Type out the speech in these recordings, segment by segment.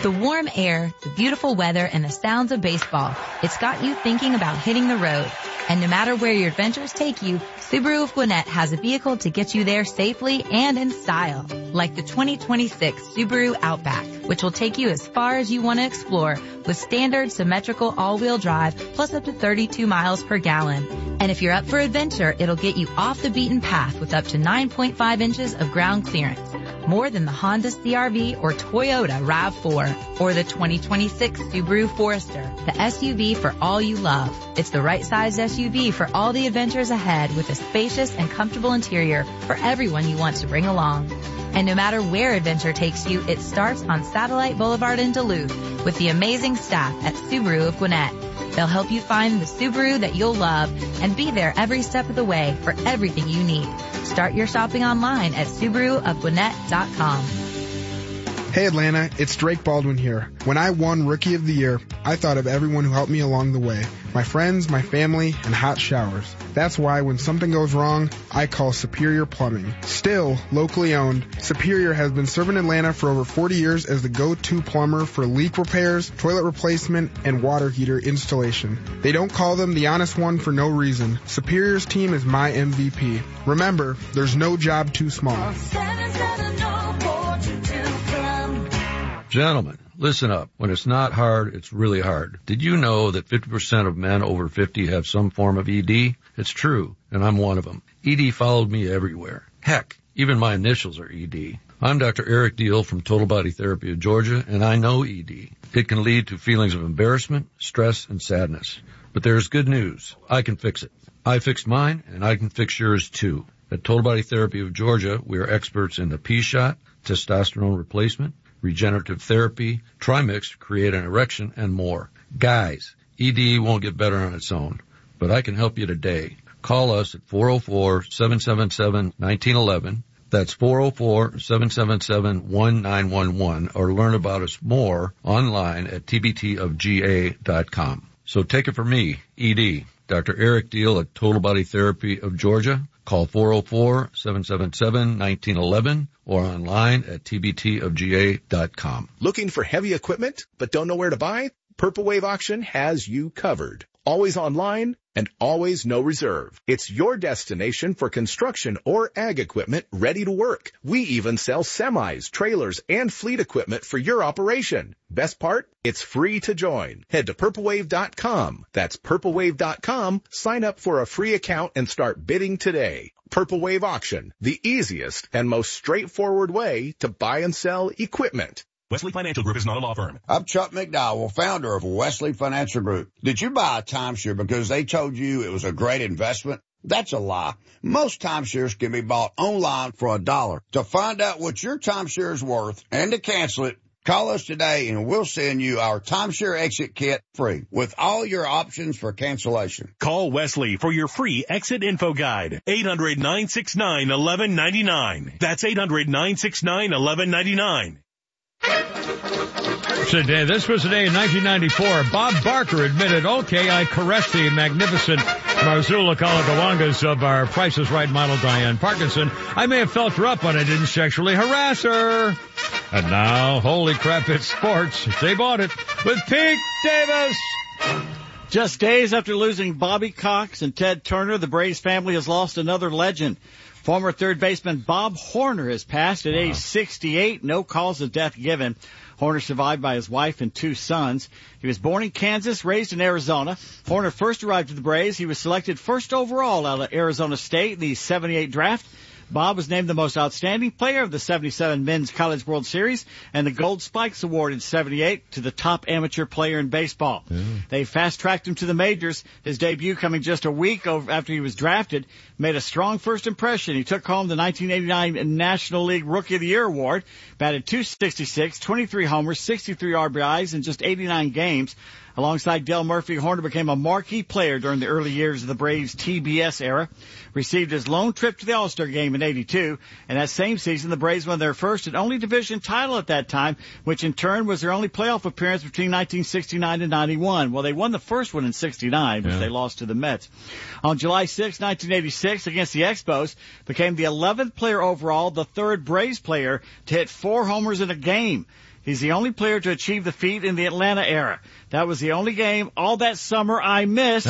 the warm air, the beautiful weather, and the sounds of baseball, it's got you thinking about hitting the road. And no matter where your adventures take you, Subaru of Gwinnett has a vehicle to get you there safely and in style. Like the 2026 Subaru Outback, which will take you as far as you want to explore with standard symmetrical all-wheel drive plus up to 32 miles per gallon. And if you're up for adventure, it'll get you off the beaten path with up to 9.5 inches of ground clearance. More than the Honda CR-V or Toyota RAV4 or the 2026 Subaru Forester, the SUV for all you love. It's the right size SUV for all the adventures ahead with a spacious and comfortable interior for everyone you want to bring along. And no matter where adventure takes you, it starts on Satellite Boulevard in Duluth with the amazing staff at Subaru of Gwinnett. They'll help you find the Subaru that you'll love and be there every step of the way for everything you need. Start your shopping online at SubaruofGwinnett.com. Hey Atlanta, it's Drake Baldwin here. When I won Rookie of the Year, I thought of everyone who helped me along the way. My friends, my family, and hot showers. That's why when something goes wrong, I call Superior Plumbing. Still locally owned, Superior has been serving Atlanta for over 40 years as the go-to plumber for leak repairs, toilet replacement, and water heater installation. They don't call them the honest one for no reason. Superior's team is my MVP. Remember, there's no job too small. Gentlemen, listen up. When it's not hard, it's really hard. Did you know that 50% of men over 50 have some form of ED? It's true, and I'm one of them. ED followed me everywhere. Heck, even my initials are ED. I'm Dr. Eric Deal from Total Body Therapy of Georgia, and I know ED. It can lead to feelings of embarrassment, stress, and sadness. But there's good news. I can fix it. I fixed mine, and I can fix yours too. At Total Body Therapy of Georgia, we are experts in the P-shot, testosterone replacement, regenerative therapy, Trimix to create an erection, and more. Guys, ED won't get better on its own, but I can help you today. Call us at 404-777-1911. That's 404-777-1911, or learn about us more online at tbtofga.com. So take it from me, ED, Dr. Eric Deal at Total Body Therapy of Georgia. Call 404-777-1911 or online at tbtofga.com. Looking for heavy equipment but don't know where to buy? Purple Wave Auction has you covered. Always online and always no reserve. It's your destination for construction or ag equipment ready to work. We even sell semis, trailers, and fleet equipment for your operation. Best part? It's free to join. Head to purplewave.com. That's purplewave.com. Sign up for a free account and start bidding today. Purple Wave Auction, the easiest and most straightforward way to buy and sell equipment. Wesley Financial Group is not a law firm. I'm Chuck McDowell, founder of Wesley Financial Group. Did you buy a timeshare because they told you it was a great investment? That's a lie. Most timeshares can be bought online for $1. To find out what your timeshare is worth and to cancel it, call us today and we'll send you our timeshare exit kit free with all your options for cancellation. Call Wesley for your free exit info guide. 800-969-1199. That's 800-969-1199. Today, this was a day in 1994. Bob Barker admitted, okay, I caressed the magnificent Marzula Kalakawangas of our Price is Right model Diane Parkinson. I may have felt her up, but I didn't sexually harass her. And now, holy crap, it's sports. They bought it with Pete Davis. Just days after losing Bobby Cox and Ted Turner, the Braves family has lost another legend. Former third baseman Bob Horner has passed at age 68. No cause of death given. Horner survived by his wife and 2 sons. He was born in Kansas, raised in Arizona. Horner first arrived to the Braves. He was selected first overall out of Arizona State in the 78 draft. Bob was named the most outstanding player of the 77 Men's College World Series and the Gold Spikes Award in 78 to the top amateur player in baseball. They fast-tracked him to the majors. His debut coming just a week after he was drafted made a strong first impression. He took home the 1989 National League Rookie of the Year award, batted .266, 23 homers, 63 RBIs in just 89 games. Alongside Del Murphy, Horner became a marquee player during the early years of the Braves' TBS era, received his lone trip to the All-Star game in 82, and that same season the Braves won their first and only division title at that time, which in turn was their only playoff appearance between 1969 and 91. Well, they won the first one in 69, which they lost to the Mets. On July 6, 1986, against the Expos, became the 11th player overall, the third Braves player to hit 4 homers in a game. He's the only player to achieve the feat in the Atlanta era. That was the only game all that summer I missed.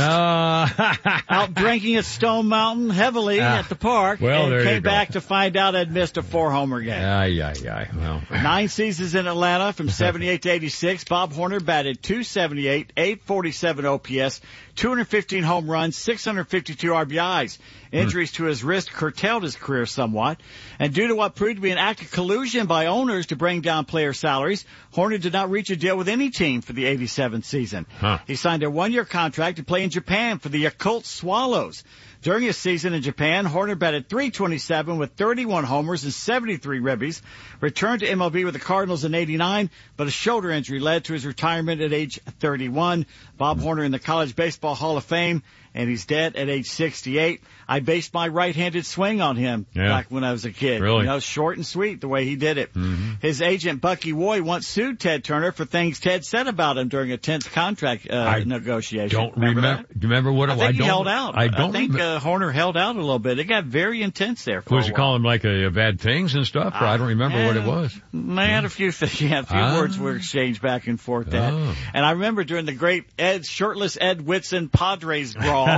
Out drinking at Stone Mountain heavily at the park. Well, and came back to find out I'd missed a 4-homer game. Well. 9 seasons in Atlanta from 78 to 86. Bob Horner batted .278, 847 OPS, 215 home runs, 652 RBIs. Injuries to his wrist curtailed his career somewhat. And due to what proved to be an act of collusion by owners to bring down player salaries, Horner did not reach a deal with any team for the 87 season. He signed a 1-year contract to play in Japan for the Yakult Swallows. During his season in Japan, Horner batted .327 with 31 homers and 73 ribbies. Returned to MLB with the Cardinals in '89, but a shoulder injury led to his retirement at age 31. Bob Horner in the College Baseball Hall of Fame, and he's dead at age 68. I based my right-handed swing on him back when I was a kid. Really? You know, short and sweet the way he did it. His agent, Bucky Woy, once sued Ted Turner for things Ted said about him during a tense contract negotiation. Don't remember. Do you remember what it was? I think he held out. I think Horner held out a little bit. It got very intense there for a while. Was he calling him like bad things and stuff? Or I don't remember what it was. I had a few things. Yeah, a few words were exchanged back and forth. And I remember during the great shirtless Ed Whitson Padres brawl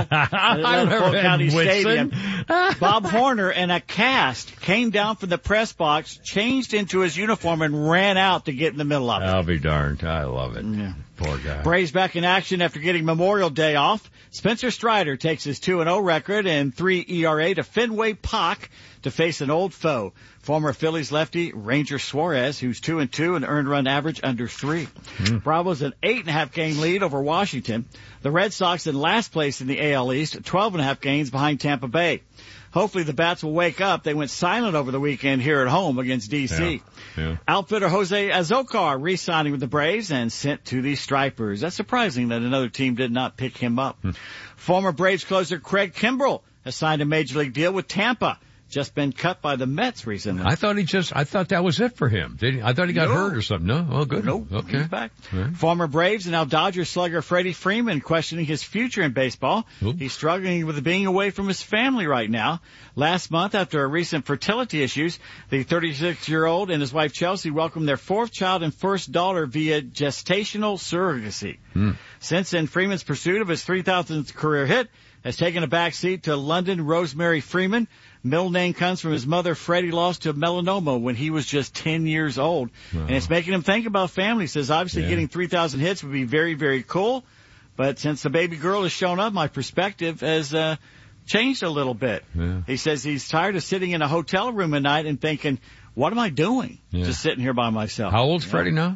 at Fulton County Stadium, Bob Horner and a cast came down from the press box, changed into his uniform, and ran out to get in the middle of it. I'll be darned. I love it. Yeah. Poor guy. Braves back in action after getting Memorial Day off. Spencer Strider takes his 2-0 record and 3 ERA to Fenway Park to face an old foe. Former Phillies lefty Ranger Suarez, who's 2-2 and earned run average under 3. Bravos an 8.5 game lead over Washington. The Red Sox in last place in the AL East, 12.5 games behind Tampa Bay. Hopefully the bats will wake up. They went silent over the weekend here at home against D.C. Outfitter Jose Azocar re-signing with the Braves and sent to the Stripers. That's surprising that another team did not pick him up. Former Braves closer Craig Kimbrell has signed a major league deal with Tampa. Just been cut by the Mets recently. I thought that was it for him. I thought he got hurt or something. No? Oh, good. Nope. Okay. He's back. Right. Former Braves and now Dodgers slugger Freddie Freeman questioning his future in baseball. He's struggling with being away from his family right now. Last month, after recent fertility issues, the 36-year-old and his wife Chelsea welcomed their 4th child and first daughter via gestational surrogacy. Since then, Freeman's pursuit of his 3,000th career hit has taken a backseat to London Rosemary Freeman. Middle name comes from his mother. Freddie lost to melanoma when he was just 10 years old. And it's making him think about family. He says, obviously getting 3,000 hits would be very, very cool. But since the baby girl has shown up, my perspective has changed a little bit. He says he's tired of sitting in a hotel room at night and thinking, what am I doing? Just sitting here by myself. How old's Freddie now?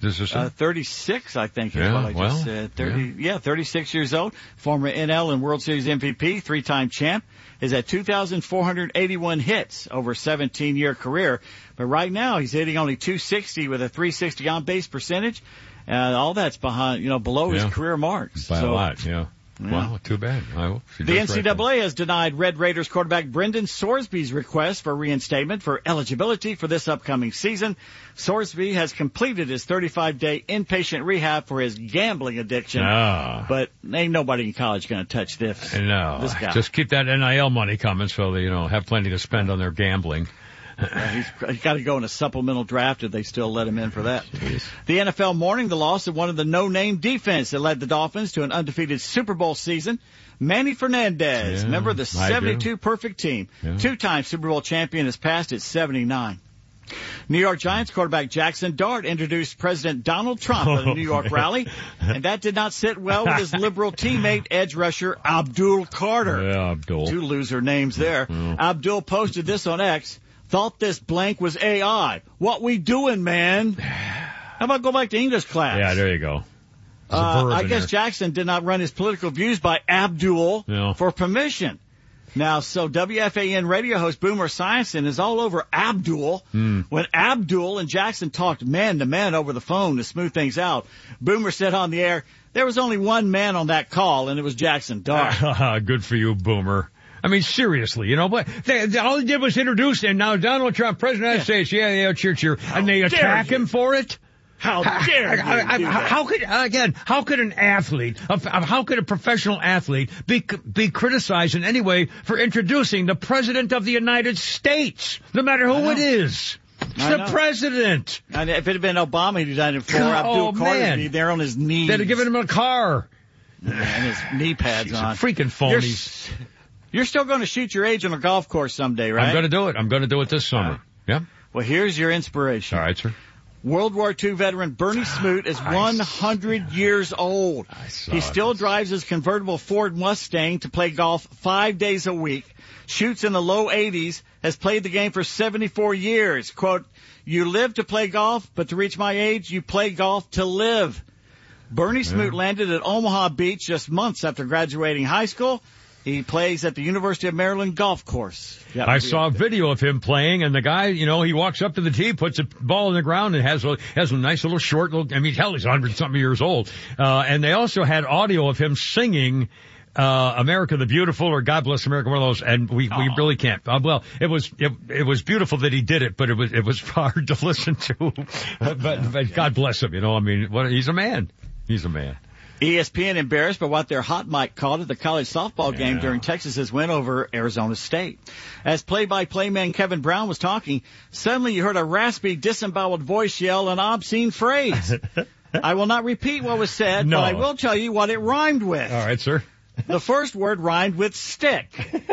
36, I think is what I just said. 36 years old. Former NL and World Series MVP, 3-time champ, is at 2,481 hits over a 17-year career. But right now he's hitting only .260 with a .360 on-base percentage. All that's below his career marks. By a lot, Wow, too bad. The NCAA has denied Red Raiders quarterback Brendan Sorsby's request for reinstatement for eligibility for this upcoming season. Sorsby has completed his 35-day inpatient rehab for his gambling addiction. But ain't nobody in college going to touch this. No. This guy. Just keep that NIL money coming so they, have plenty to spend on their gambling. He's got to go in a supplemental draft if they still let him in for that. The NFL mourning the loss of one of the no-name defense that led the Dolphins to an undefeated Super Bowl season. Manny Fernandez, member of the 72 perfect team, 2-time Super Bowl champion, has passed at 79. New York Giants quarterback Jackson Dart introduced President Donald Trump at a New York rally, and that did not sit well with his liberal teammate, edge rusher Abdul Carter. Abdul. 2 loser names there. Abdul posted this on X. Thought this blank was AI. What we doing, man? How about go back to English class? Yeah, there you go. I guess Jackson did not run his political views by Abdul for permission. Now, so WFAN radio host Boomer Esiason is all over Abdul. When Abdul and Jackson talked man-to-man over the phone to smooth things out, Boomer said on the air, there was only one man on that call, and it was Jackson Dart. Good for you, Boomer. I mean, seriously, but all he did was introduce him. Now Donald Trump, President of the United States, cheer, and they attack him for it? How dare you? How could an athlete, how could a professional athlete be criticized in any way for introducing the President of the United States, no matter who it is? It's the president. And if it had been Obama, he'd done it for. Abdul Carter would be there on his knees. They'd have given him a car. And his knee pads on. Freaking phonies. You're still going to shoot your age on a golf course someday, right? I'm going to do it. I'm going to do it this summer. Yeah. Well, here's your inspiration. All right, sir. World War II veteran Bernie Smoot is 100 years old. He still drives his convertible Ford Mustang to play golf 5 days a week, shoots in the low 80s, has played the game for 74 years. Quote, "You live to play golf, but to reach my age, you play golf to live." Bernie Smoot landed at Omaha Beach just months after graduating high school. He plays at the University of Maryland golf course. I saw a video of him playing, and the guy, he walks up to the tee, puts a ball in the ground, and has a nice little short little, he's 100-something years old. And they also had audio of him singing, America the Beautiful, or God Bless America, one of those, and we really can't. It was beautiful that he did it, but it was hard to listen to. but God bless him, he's a man. He's a man. ESPN embarrassed by what their hot mic called it the college softball game during Texas's win over Arizona State. As play-by-play man Kevin Brown was talking, suddenly you heard a raspy, disemboweled voice yell an obscene phrase. I will not repeat what was said, but I will tell you what it rhymed with. All right, sir. The first word rhymed with stick.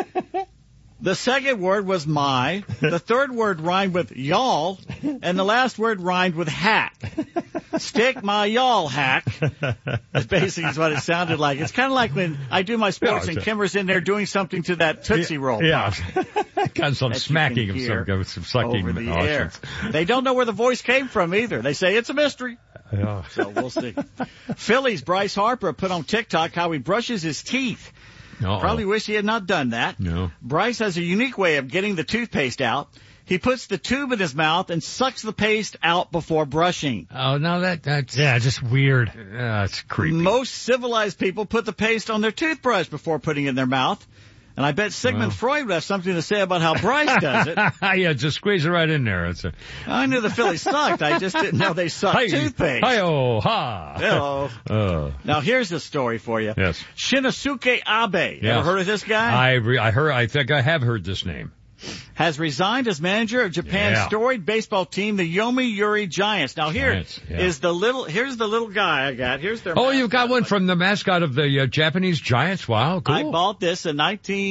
The second word was my. The third word rhymed with y'all. And the last word rhymed with hack. Stick my y'all hack. That's basically what it sounded like. It's kind of like when I do my sports and Kimmer's in there doing something to that Tootsie Roll. Yeah. Got some smacking of some sucking over the air. They don't know where the voice came from either. They say it's a mystery. Yeah. So we'll see. Phillies Bryce Harper put on TikTok how he brushes his teeth. Probably wish he had not done that. No. Bryce has a unique way of getting the toothpaste out. He puts the tube in his mouth and sucks the paste out before brushing. Oh, no, that's just weird. That's creepy. Most civilized people put the paste on their toothbrush before putting it in their mouth. And I bet Sigmund Freud would have something to say about how Bryce does it. Yeah, just squeeze it right in there. I knew the Phillies sucked. I just didn't know they sucked toothpaste. Hi-oh, ha. Hello. Now here's the story for you. Yes. Shinnosuke Abe. Ever heard of this guy? I think I have heard this name. Has resigned as manager of Japan's storied baseball team, the Yomiuri Giants. Now here's the little guy I got. Here's their mascot. You've got one from the mascot of the Japanese Giants. Wow, cool. I bought this in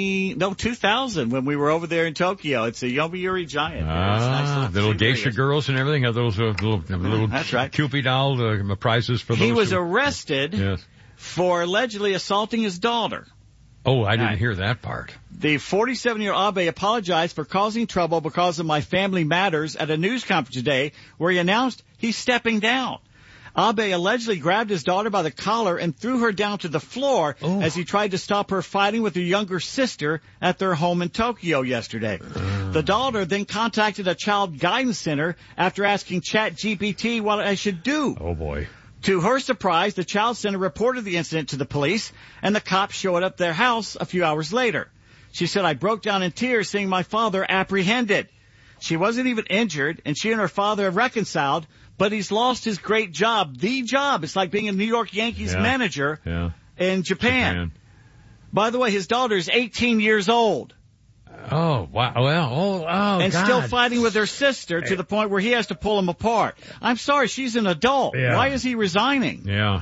2000 when we were over there in Tokyo. It's a Yomiuri Giant. Nice little geisha girls and everything have those little that's right. Cupid doll prizes for those. He was arrested for allegedly assaulting his daughter. Oh, I didn't hear that part. The 47-year-old Abe apologized for causing trouble because of my family matters at a news conference today where he announced he's stepping down. Abe allegedly grabbed his daughter by the collar and threw her down to the floor as he tried to stop her fighting with her younger sister at their home in Tokyo yesterday. The daughter then contacted a child guidance center after asking ChatGPT what I should do. Oh, boy. To her surprise, the child center reported the incident to the police, and the cops showed up at their house a few hours later. She said, I broke down in tears seeing my father apprehended. She wasn't even injured, and she and her father have reconciled, but he's lost his great job. The job. It's like being a New York Yankees manager in Japan. By the way, his daughter is 18 years old. Oh, wow. Well, and God. Still fighting with her sister to the point where he has to pull them apart. I'm sorry, she's an adult. Yeah. Why is he resigning? Yeah.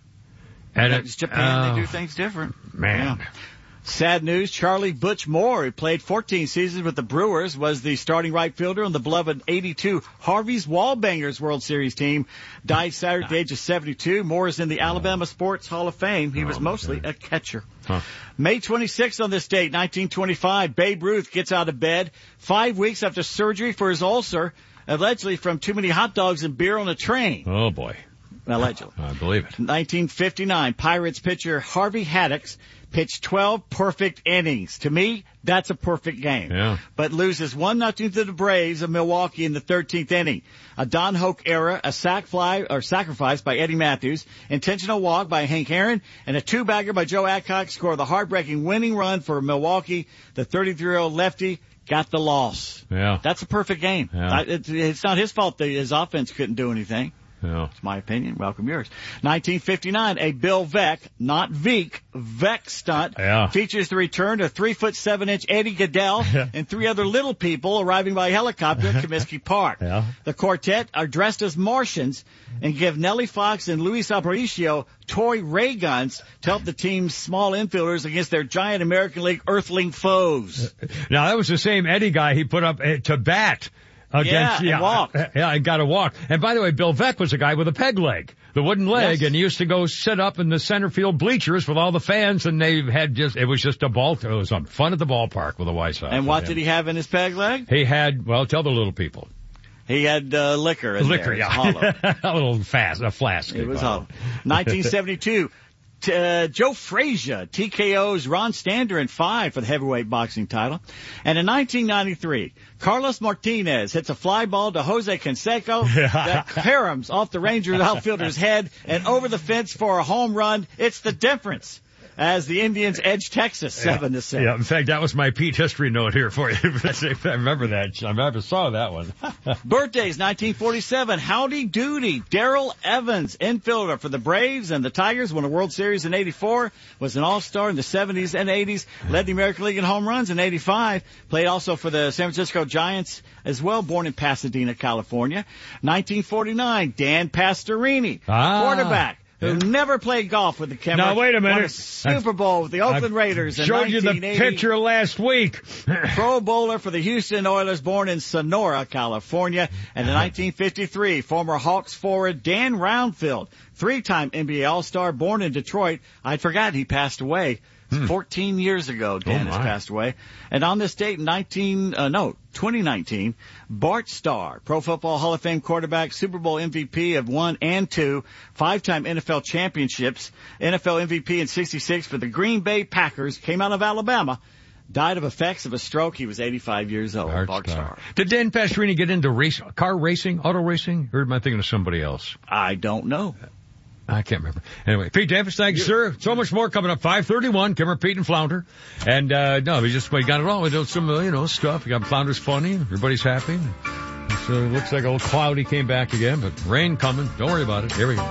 And it's Japan, they do things different. Man. Yeah. Sad news, Charlie Butch Moore, who played 14 seasons with the Brewers, was the starting right fielder on the beloved 82 Harvey's Wallbangers World Series team. Died Saturday at the age of 72. Moore is in the Alabama Sports Hall of Fame. He was mostly a catcher. May 26th on this date, 1925, Babe Ruth gets out of bed 5 weeks after surgery for his ulcer, allegedly from too many hot dogs and beer on a train. Oh, boy. Allegedly. I believe it. 1959, Pirates pitcher Harvey Haddix pitched 12 perfect innings. To me, that's a perfect game. Yeah. But loses 1-0 to the Braves of Milwaukee in the 13th inning. A Don Hoke era, a sacrifice by Eddie Matthews, intentional walk by Hank Aaron, and a two-bagger by Joe Adcock score the heartbreaking winning run for Milwaukee. The 33-year-old lefty got the loss. Yeah. That's a perfect game. Yeah. It's not his fault that his offense couldn't do anything. Yeah. It's my opinion. Welcome yours. 1959, a Bill Veeck, not Veek, Veeck stunt features the return of 3'7" Eddie Gaedel and 3 other little people arriving by helicopter at Comiskey Park. The quartet are dressed as Martians and give Nellie Fox and Luis Aparicio toy ray guns to help the team's small infielders against their giant American League Earthling foes. Now, that was the same Eddie guy he put up to bat. Against, and walked. I got to walk. And by the way, Bill Veeck was a guy with a peg leg, the wooden leg, and he used to go sit up in the center field bleachers with all the fans, and it was just a ball. It was fun at the ballpark with the White Sox. And what did he have in his peg leg? He had, well, tell the little people. He had liquor in there. Yeah. Hollow. A little a flask. It was hollow. 1972. Joe Frazier TKO's Ron Stander in 5 for the heavyweight boxing title. And in 1993, Carlos Martinez hits a fly ball to Jose Canseco that caroms off the Rangers outfielder's head and over the fence for a home run. It's the difference as the Indians edge Texas 7-6. Yeah, in fact, that was my Pete history note here for you. I remember that. I never saw that one. Birthdays, 1947. Howdy Doody. Darrell Evans, infielder for the Braves and the Tigers, won a World Series in 84, was an All-Star in the 70s and 80s, led the American League in home runs in 85, played also for the San Francisco Giants as well, born in Pasadena, California. 1949, Dan Pastorini, quarterback. Who never played golf with the Kimmer. Now, wait a minute. Won a Super Bowl with the Oakland Raiders in 1980. Showed you the picture last week. Pro bowler for the Houston Oilers, born in Sonora, California. And in 1953, former Hawks forward Dan Roundfield, 3-time NBA All-Star, born in Detroit. I'd forgotten he passed away. 14 years ago, Dan has passed away. And on this date, 2019, Bart Starr, Pro Football Hall of Fame quarterback, Super Bowl MVP of 1 and 2, 5-time NFL championships, NFL MVP in 66 for the Green Bay Packers, came out of Alabama, died of effects of a stroke. He was 85 years old. Bart Starr. Did Dan Pastorini get into car racing, auto racing, or am I thinking of somebody else? I don't know. I can't remember. Anyway, Pete Davis, thank you, sir. So much more coming up. 5:31, Kimmer, Pete, and Flounder. And, no, we got it all. We did some, stuff. We got Flounder's funny. Everybody's happy. So it looks like a little cloudy came back again, but rain coming. Don't worry about it. Here we go.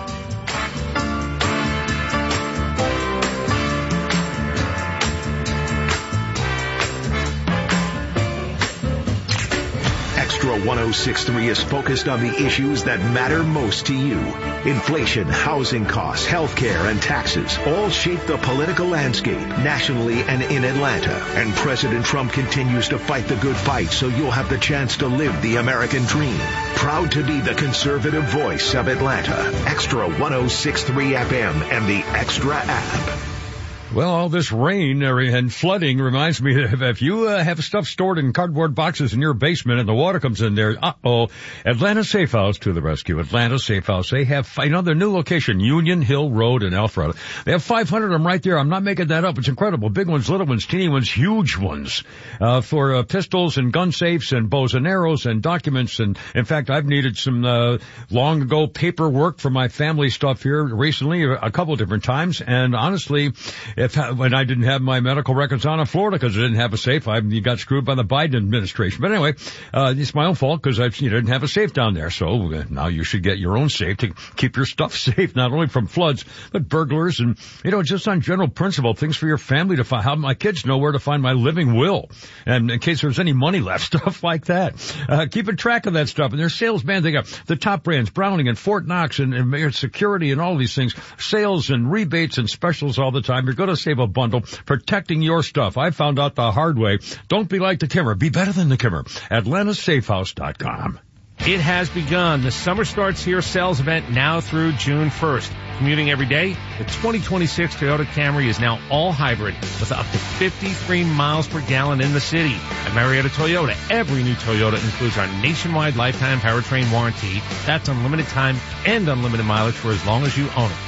Extra 106.3 is focused on the issues that matter most to you. Inflation, housing costs, healthcare, and taxes all shape the political landscape nationally and in Atlanta. And President Trump continues to fight the good fight so you'll have the chance to live the American dream. Proud to be the conservative voice of Atlanta. Extra 106.3 FM and the Extra app. Well, all this rain and flooding reminds me of if you have stuff stored in cardboard boxes in your basement and the water comes in there, Atlanta Safe House to the rescue. Atlanta Safe House. They have their new location, Union Hill Road in Alpharetta. They have 500 of them right there. I'm not making that up. It's incredible. Big ones, little ones, teeny ones, huge ones, for pistols and gun safes and bows and arrows and documents. And in fact, I've needed some long ago paperwork for my family stuff here recently, a couple different times. And honestly, when I didn't have my medical records on in Florida because I didn't have a safe, you got screwed by the Biden administration. But anyway, it's my own fault because you didn't have a safe down there. So now you should get your own safe to keep your stuff safe, not only from floods, but burglars and, just on general principle, things for your family to find, how my kids know where to find my living will. And in case there's any money left, stuff like that. Keeping track of that stuff. And their sales, man, they got the top brands, Browning and Fort Knox and Security and all these things, sales and rebates and specials all the time. You're going to save a bundle protecting your stuff. I found out the hard way. Don't be like the Kimmer. Be better than the Kimmer. AtlantaSafehouse.com. It has begun. The Summer Starts Here sales event now through June 1st. Commuting every day, the 2026 Toyota Camry is now all hybrid with up to 53 miles per gallon in the city. At Marietta Toyota, every new Toyota includes our nationwide lifetime powertrain warranty. That's unlimited time and unlimited mileage for as long as you own it. And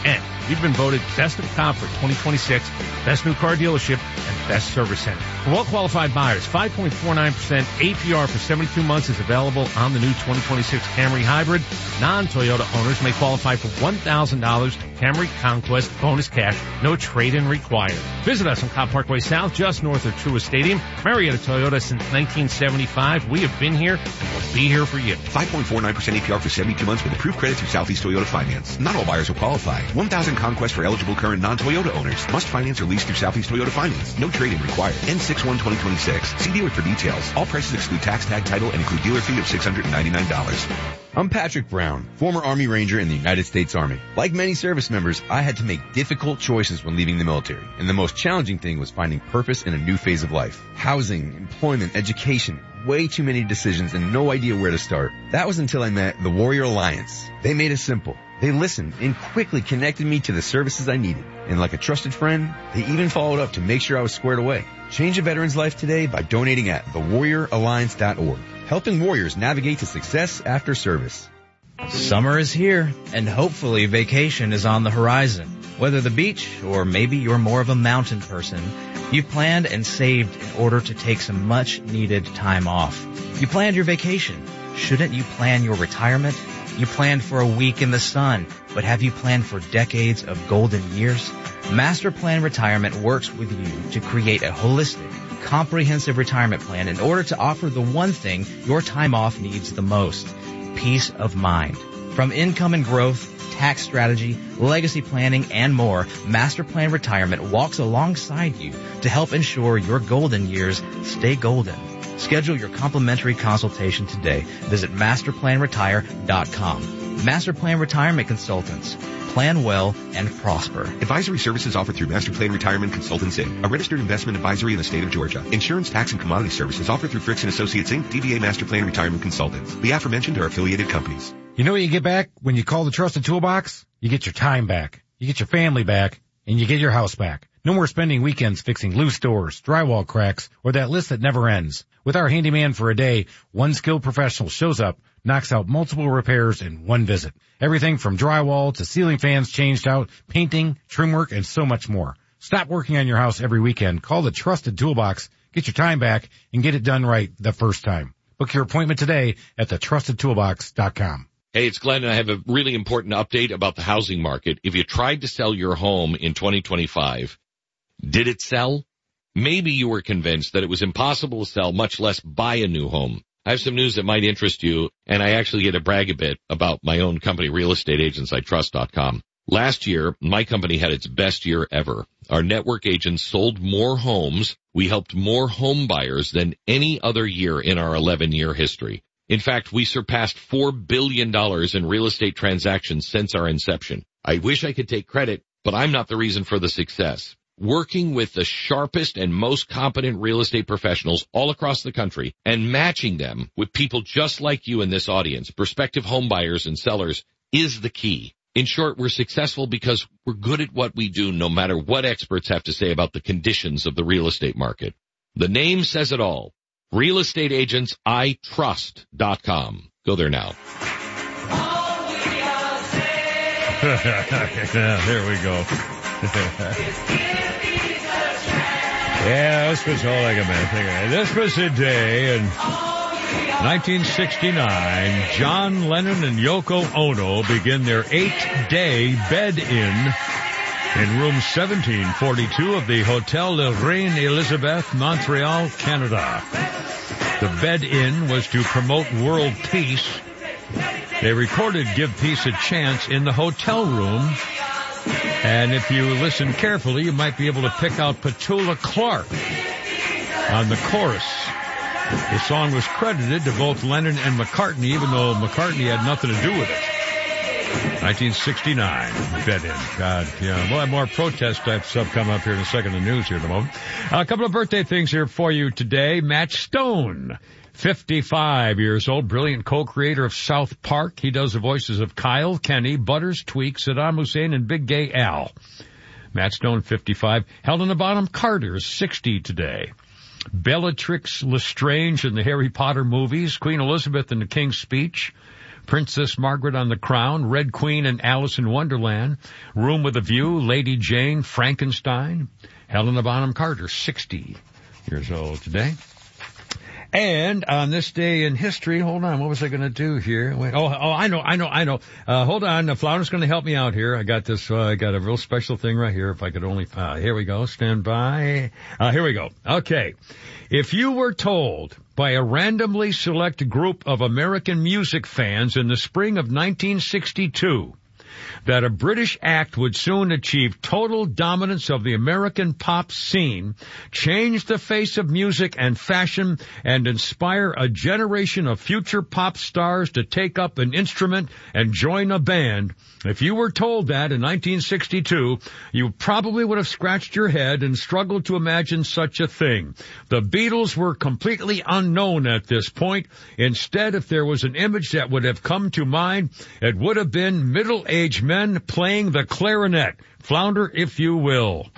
we've been voted Best of Top for 2026, Best New Car Dealership, and Best Service Center. For well-qualified buyers, 5.49% APR for 72 months is available on the new 2026 Camry Hybrid. Non-Toyota owners may qualify for $1,000 Camry Conquest bonus cash, no trade-in required. Visit us on Cobb Parkway South, just north of Truist Stadium. Marietta Toyota since 1975. We have been here and will be here for you. 5.49% APR for 72 months with approved credit through Southeast Toyota Finance. Not all buyers will qualify. 1,000 Conquest for eligible current non-Toyota owners. Must finance or lease through Southeast Toyota Finance. No trade-in required. N61-2026. See dealer for details. All prices exclude tax, tag, title, and include dealer fee of $699. I'm Patrick Brown, former Army Ranger in the United States Army. Like many service members, I had to make difficult choices when leaving the military, and the most challenging thing was finding purpose in a new phase of life. Housing, employment, education, way too many decisions and no idea where to start. That was until I met the Warrior Alliance. They made it simple. They listened and quickly connected me to the services I needed. And like a trusted friend, they even followed up to make sure I was squared away. Change a veteran's life today by donating at thewarrioralliance.org. Helping warriors navigate to success after service. Summer is here, and hopefully vacation is on the horizon. Whether the beach or maybe you're more of a mountain person, you've planned and saved in order to take some much-needed time off. You planned your vacation. Shouldn't you plan your retirement? You planned for a week in the sun, but have you planned for decades of golden years? Master Plan Retirement works with you to create a holistic, comprehensive retirement plan in order to offer the one thing your time off needs the most, peace of mind. From income and growth, tax strategy, legacy planning, and more, Master Plan Retirement walks alongside you to help ensure your golden years stay golden. Schedule your complimentary consultation today. Visit masterplanretire.com. Master Plan Retirement Consultants. Plan well and prosper. Advisory services offered through Master Plan Retirement Consultants, Inc., a registered investment advisory in the state of Georgia. Insurance, tax, and commodity services offered through Fricks & Associates, Inc., DBA Master Plan Retirement Consultants. The aforementioned are affiliated companies. You know what you get back when you call the Trusted Toolbox? You get your time back, you get your family back, and you get your house back. No more spending weekends fixing loose doors, drywall cracks, or that list that never ends. With our handyman for a day, one skilled professional shows up, knocks out multiple repairs in one visit. Everything from drywall to ceiling fans changed out, painting, trim work, and so much more. Stop working on your house every weekend. Call the Trusted Toolbox, get your time back, and get it done right the first time. Book your appointment today at thetrustedtoolbox.com. Hey, it's Glenn, and I have a really important update about the housing market. If you tried to sell your home in 2025, did it sell? Maybe you were convinced that it was impossible to sell, much less buy a new home. I have some news that might interest you, and I actually get to brag a bit about my own company, realestateagentsitrust.com. Last year, my company had its best year ever. Our network agents sold more homes. We helped more home buyers than any other year in our 11-year history. In fact, we surpassed $4 billion in real estate transactions since our inception. I wish I could take credit, but I'm not the reason for the success. Working with the sharpest and most competent real estate professionals all across the country and matching them with people just like you in this audience, prospective home buyers and sellers, is the key. In short, we're successful because we're good at what we do no matter what experts have to say about the conditions of the real estate market. The name says it all. realestateagentsitrust.com. Go there now. There we go. Yeah, this was all like a man. This was the day in 1969. John Lennon and Yoko Ono begin their 8-day bed-in room 1742 of the Hotel de Reine Elizabeth, Montreal, Canada. The bed-in was to promote world peace. They recorded Give Peace a Chance in the hotel room. And if you listen carefully, you might be able to pick out Petula Clark on the chorus. The song was credited to both Lennon and McCartney, even though McCartney had nothing to do with it. 1969, bed-in. God, yeah. We'll have more protest type stuff come up here in a second in the news here in a moment. A couple of birthday things here for you today. Matt Stone, 55 years old, brilliant co-creator of South Park. He does the voices of Kyle, Kenny, Butters, Tweak, Saddam Hussein, and Big Gay Al. Matt Stone, 55. Helena Bonham Carter is 60 today. Bellatrix Lestrange in the Harry Potter movies. Queen Elizabeth in the King's Speech. Princess Margaret on the Crown, Red Queen and Alice in Wonderland, Room with a View, Lady Jane, Frankenstein, Helena Bonham Carter, 60 years old today. And on this day in history, hold on, what was I going to do here? Wait, I know. Hold on, Flounder's going to help me out here. I got this, I got a real special thing right here. If I could only, here we go, stand by. Here we go. Okay. If you were told by a randomly select group of American music fans in the spring of 1962 that a British act would soon achieve total dominance of the American pop scene, change the face of music and fashion, and inspire a generation of future pop stars to take up an instrument and join a band, if you were told that in 1962, you probably would have scratched your head and struggled to imagine such a thing. The Beatles were completely unknown at this point. Instead, if there was an image that would have come to mind, it would have been middle-aged men playing the clarinet. Flounder, if you will.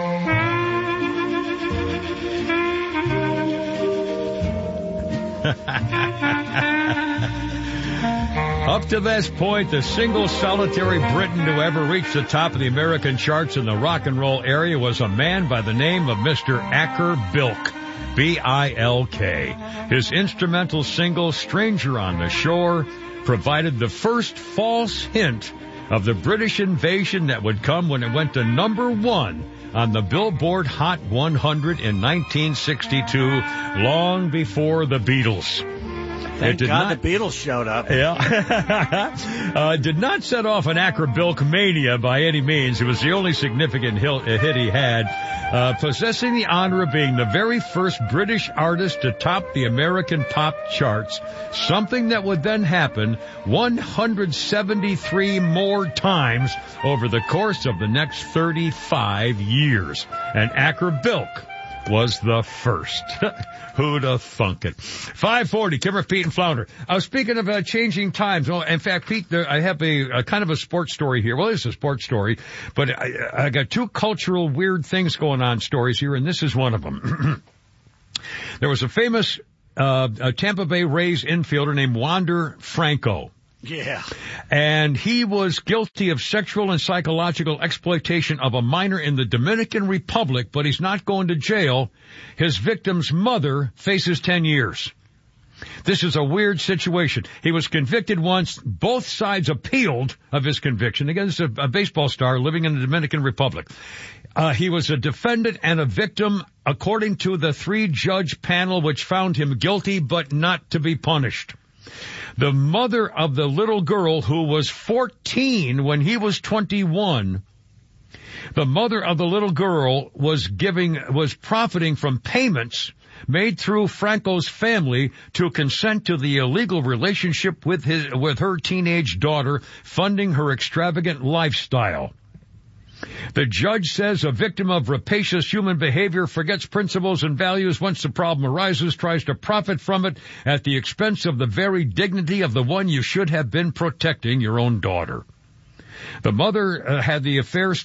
Up to this point, the single solitary Briton to ever reach the top of the American charts in the rock and roll area was a man by the name of Mr. Acker Bilk. B-I-L-K. His instrumental single, Stranger on the Shore, provided the first false hint of the British invasion that would come when it went to number 1 on the Billboard Hot 100 in 1962, long before the Beatles. Thank God the Beatles showed up. Yeah. Did not set off an Acker-Bilk mania by any means. It was the only significant hit he had, possessing the honor of being the very first British artist to top the American pop charts, something that would then happen 173 more times over the course of the next 35 years. And Acker-Bilk was the first. Who'd have thunk it? 540, Kimmer, Pete, and Flounder. Speaking of changing times, in fact, Pete, I have a kind of a sports story here. Well, it's a sports story, but I got two cultural weird things going on stories here, and this is one of them. There was a famous Tampa Bay Rays infielder named Wander Franco. Yeah. And he was guilty of sexual and psychological exploitation of a minor in the Dominican Republic, but he's not going to jail. His victim's mother faces 10 years. This is a weird situation. He was convicted once. Both sides appealed of his conviction. Again, this is a baseball star living in the Dominican Republic. He was a defendant and a victim, according to the 3-judge panel, which found him guilty but not to be punished. The mother of the little girl, who was 14 when he was 21, the mother of the little girl was profiting from payments made through Franco's family to consent to the illegal relationship with her teenage daughter, funding her extravagant lifestyle. The judge says a victim of rapacious human behavior forgets principles and values once the problem arises, tries to profit from it at the expense of the very dignity of the one you should have been protecting, your own daughter. The mother had the affair